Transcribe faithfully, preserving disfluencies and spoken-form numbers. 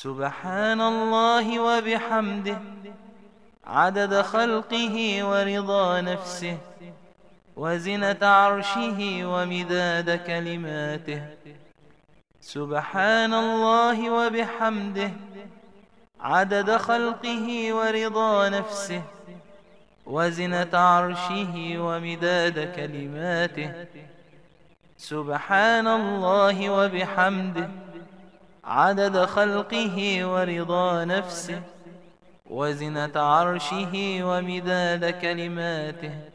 سبحان الله وبحمده عدد خلقه ورضا نفسه وزنة عرشه ومداد كلماته. سبحان الله وبحمده عدد خلقه ورضا نفسه وزنة عرشه ومداد كلماته. سبحان الله وبحمده عدد خلقه ورضا نفسه وزنة عرشه ومداد كلماته.